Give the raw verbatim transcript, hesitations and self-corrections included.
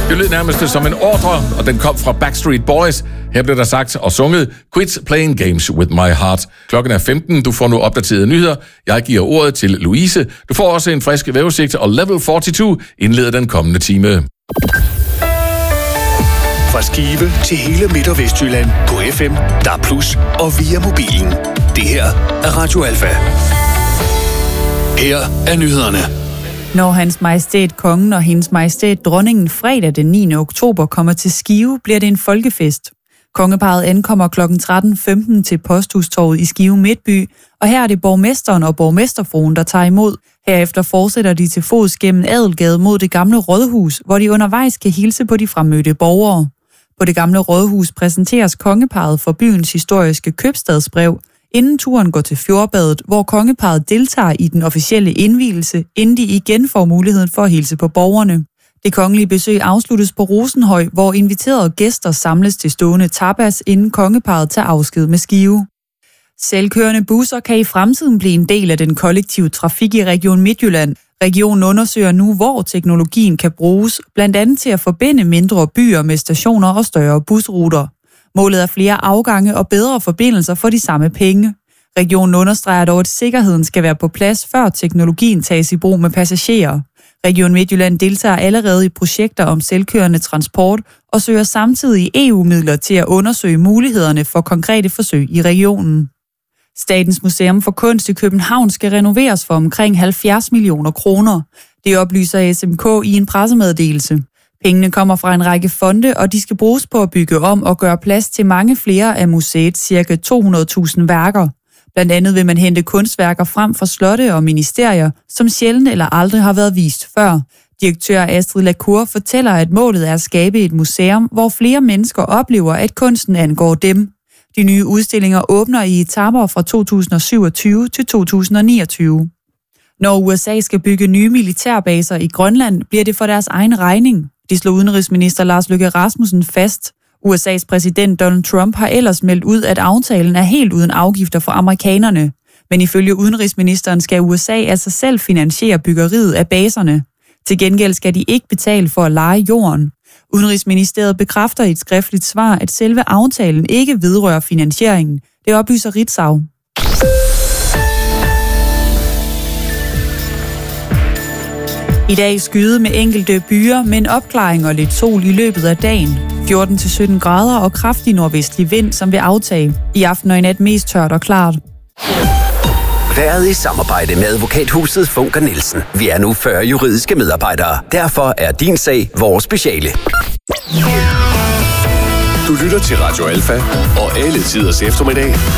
Det lød nærmest som en ordre, og den kom fra Backstreet Boys. Her blev der sagt og sunget, Quit playing games with my heart. Klokken er femten, du får nu opdaterede nyheder. Jeg giver ordet til Louise. Du får også en frisk vejrudsigt, og Level fireogfyrre indleder den kommende time. Fra Skive til hele Midt- og Vestjylland på F M, D A B plus og via mobilen. Det her er Radio Alfa. Her er nyhederne. Når Hans Majestæt Kongen og Hendes Majestæt Dronningen fredag den niende oktober kommer til Skive, bliver det en folkefest. Kongeparret ankommer klokken tretten femten til Posthustorvet i Skive Midtby, og her er det borgmesteren og borgmesterfruen, der tager imod. Herefter fortsætter de til fods gennem Adelgade mod det gamle rådhus, hvor de undervejs kan hilse på de fremmødte borgere. På det gamle rådhus præsenteres kongeparret for byens historiske købstadsbrev, inden turen går til Fjordbadet, hvor kongeparret deltager i den officielle indvielse, inden de igen får muligheden for at hilse på borgerne. Det kongelige besøg afsluttes på Rosenhøj, hvor inviterede gæster samles til stående tapas, inden kongeparret tager afsked med Skive. Selvkørende busser kan i fremtiden blive en del af den kollektive trafik i Region Midtjylland. Regionen undersøger nu, hvor teknologien kan bruges, blandt andet til at forbinde mindre byer med stationer og større busruter. Målet er flere afgange og bedre forbindelser for de samme penge. Regionen understreger dog, at sikkerheden skal være på plads, før teknologien tages i brug med passagerer. Region Midtjylland deltager allerede i projekter om selvkørende transport og søger samtidig E U-midler til at undersøge mulighederne for konkrete forsøg i regionen. Statens Museum for Kunst i København skal renoveres for omkring halvfjerds millioner kroner. Det oplyser S M K i en pressemeddelelse. Pengene kommer fra en række fonde, og de skal bruges på at bygge om og gøre plads til mange flere af museets ca. to hundrede tusind værker. Blandt andet vil man hente kunstværker frem fra slotte og ministerier, som sjældent eller aldrig har været vist før. Direktør Astrid Lacour fortæller, at målet er at skabe et museum, hvor flere mennesker oplever, at kunsten angår dem. De nye udstillinger åbner i etaper fra to tusind og syvogtyve til to tusind og niogtyve. Når U S A skal bygge nye militærbaser i Grønland, bliver det for deres egen regning. Det slog udenrigsminister Lars Løkke Rasmussen fast. U S A's præsident Donald Trump har ellers meldt ud, at aftalen er helt uden afgifter for amerikanerne. Men ifølge udenrigsministeren skal U S A altså selv finansiere byggeriet af baserne. Til gengæld skal de ikke betale for at leje jorden. Udenrigsministeriet bekræfter i et skriftligt svar, at selve aftalen ikke vedrører finansieringen. Det oplyser Ritzau. I dag skyde med enkelte byer, men opklaring og lidt sol i løbet af dagen. fjorten til sytten grader og kraftig nordvestlig vind, som vil aftage. I aften og i nat mest tørt og klart. Været i samarbejde med advokathuset Funker Nielsen. Vi er nu fyrre juridiske medarbejdere. Derfor er din sag vores speciale. Du lytter til Radio Alfa og alle tiders eftermiddag